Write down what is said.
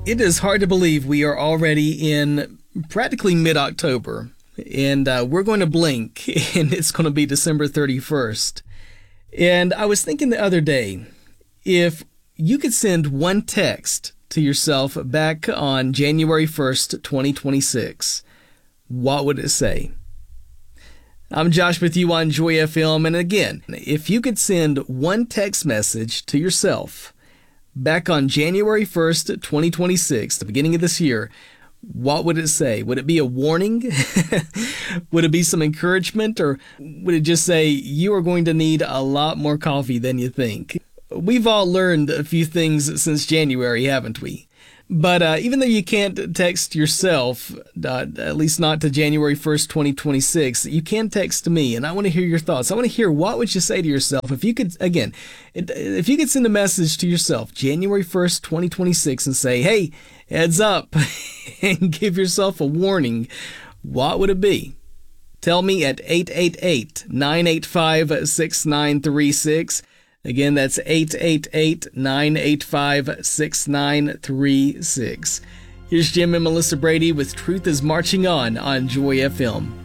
It is hard to believe we are already in practically mid-October, and we're going to blink, and it's going to be December 31st. And I was thinking the other day, if you could send one text to yourself back on January 1st, 2026, what would it say? I'm Josh with you on Joy FM, and again, if you could send one text message to yourself back on January 1st, 2026, the beginning of this year, what would it say? Would it be a warning? Would it be some encouragement? Or would it just say, you are going to need a lot more coffee than you think? We've all learned a few things since January, haven't we? But even though you can't text yourself, at least not to January 1st, 2026, you can text me, and I want to hear your thoughts. I want to hear, what would you say to yourself if you could, again, if you could send a message to yourself January 1st, 2026, and say, hey, heads up, and give yourself a warning, what would it be? Tell me at 888-985-6936. Again, that's 888-985-6936. Here's Jim and Melissa Brady with Truth is Marching On Joy FM.